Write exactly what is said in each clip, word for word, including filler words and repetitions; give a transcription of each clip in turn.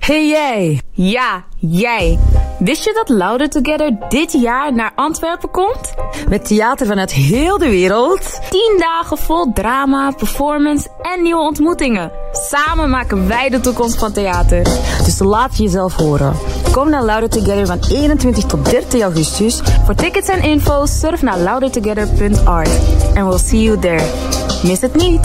Hey jij! Ja, jij! Wist je dat Louder Together dit jaar naar Antwerpen komt? Met theater vanuit heel de wereld. tien dagen vol drama, performance en nieuwe ontmoetingen. Samen maken wij de toekomst van theater. Dus laat jezelf horen. Kom naar Louder Together van eenentwintig tot dertig augustus. Voor tickets en info surf naar louder together punt art. And we'll see you there. Mis het niet!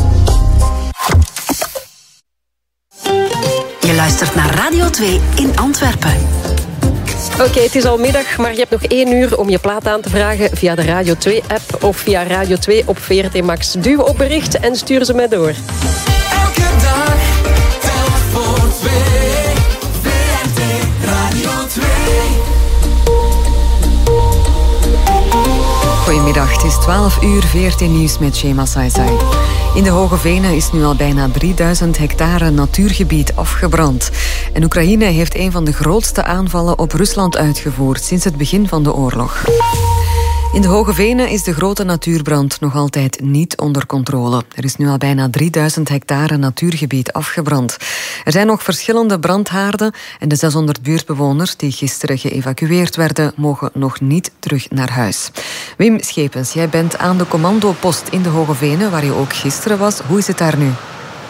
Je luistert naar Radio twee in Antwerpen. Oké, okay, het is al middag, maar je hebt nog één uur om je plaat aan te vragen via de Radio twee-app of via Radio twee op V R T Max. Duw op bericht en stuur ze mij door. Elke dag, tel voor twee. V R T Radio twee. Goedemiddag, het is twaalf uur, V R T Nieuws met Shema Saisai. In de Hoge Venen is nu al bijna drieduizend hectare natuurgebied afgebrand. En Oekraïne heeft een van de grootste aanvallen op Rusland uitgevoerd sinds het begin van de oorlog. In de Hoge Venen is de grote natuurbrand nog altijd niet onder controle. Er is nu al bijna drieduizend hectare natuurgebied afgebrand. Er zijn nog verschillende brandhaarden en de zeshonderd buurtbewoners die gisteren geëvacueerd werden, mogen nog niet terug naar huis. Wim Schepens, jij bent aan de commandopost in de Hoge Venen, waar je ook gisteren was. Hoe is het daar nu?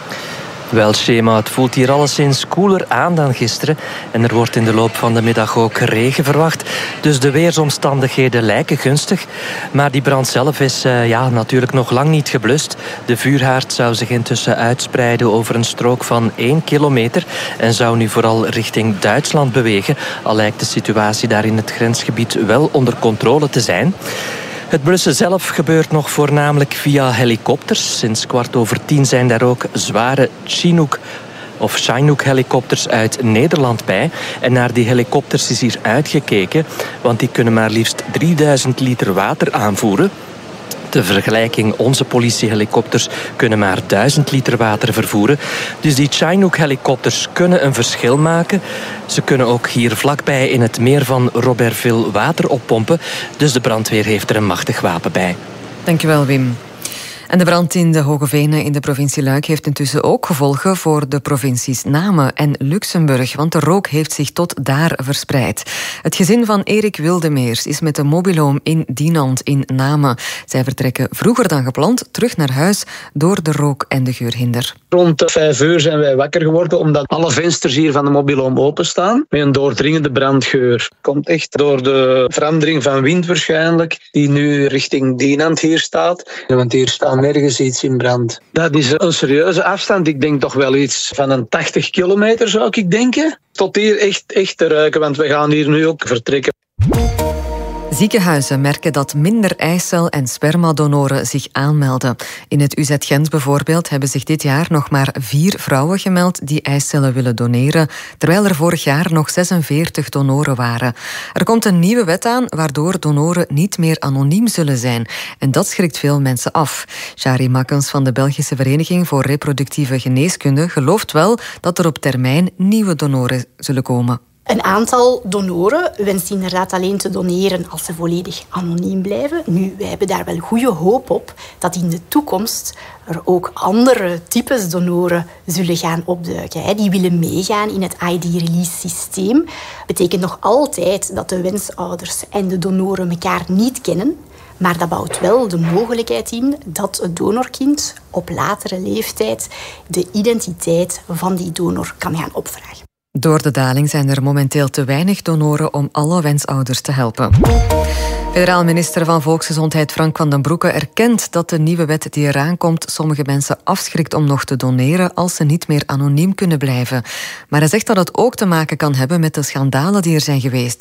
Wel, Shema, het voelt hier alleszins koeler aan dan gisteren. En er wordt in de loop van de middag ook regen verwacht. Dus de weersomstandigheden lijken gunstig. Maar die brand zelf is uh, ja, natuurlijk nog lang niet geblust. De vuurhaard zou zich intussen uitspreiden over een strook van één kilometer. En zou nu vooral richting Duitsland bewegen. Al lijkt de situatie daar in het grensgebied wel onder controle te zijn. Het blussen zelf gebeurt nog voornamelijk via helikopters. Sinds kwart over tien zijn daar ook zware Chinook of Chinook-helikopters uit Nederland bij. En naar die helikopters is hier uitgekeken, want die kunnen maar liefst drieduizend liter water aanvoeren. De vergelijking, onze politiehelikopters kunnen maar duizend liter water vervoeren. Dus die Chinook-helikopters kunnen een verschil maken. Ze kunnen ook hier vlakbij in het meer van Robertville water oppompen. Dus de brandweer heeft er een machtig wapen bij. Dankjewel, Wim. En de brand in de Hoge Venen in de provincie Luik heeft intussen ook gevolgen voor de provincies Namen en Luxemburg, want de rook heeft zich tot daar verspreid. Het gezin van Erik Wildemeers is met de mobiloom in Dinant in Namen. Zij vertrekken vroeger dan gepland terug naar huis door de rook en de geurhinder. Rond vijf uur zijn wij wakker geworden omdat alle vensters hier van de mobiloom openstaan met een doordringende brandgeur. Komt echt door de verandering van wind waarschijnlijk, die nu richting Dinant hier staat. Want hier staan nergens iets in brand. Dat is een serieuze afstand. Ik denk toch wel iets van een tachtig kilometer zou ik denken. Tot hier echt, echt te ruiken, want we gaan hier nu ook vertrekken. Ziekenhuizen merken dat minder eicel- en spermadonoren zich aanmelden. In het U Z Gent bijvoorbeeld hebben zich dit jaar nog maar vier vrouwen gemeld die eicellen willen doneren, terwijl er vorig jaar nog zesenveertig donoren waren. Er komt een nieuwe wet aan waardoor donoren niet meer anoniem zullen zijn. En dat schrikt veel mensen af. Shari Makkens van de Belgische Vereniging voor Reproductieve Geneeskunde gelooft wel dat er op termijn nieuwe donoren zullen komen. Een aantal donoren wenst inderdaad alleen te doneren als ze volledig anoniem blijven. Nu, wij hebben daar wel goede hoop op dat in de toekomst er ook andere types donoren zullen gaan opduiken. Die willen meegaan in het I D-release systeem. Dat betekent nog altijd dat de wensouders en de donoren elkaar niet kennen. Maar dat bouwt wel de mogelijkheid in dat het donorkind op latere leeftijd de identiteit van die donor kan gaan opvragen. Door de daling zijn er momenteel te weinig donoren om alle wensouders te helpen. Federaal minister van Volksgezondheid Frank van den Broeke erkent dat de nieuwe wet die eraan komt sommige mensen afschrikt om nog te doneren als ze niet meer anoniem kunnen blijven. Maar hij zegt dat het ook te maken kan hebben met de schandalen die er zijn geweest,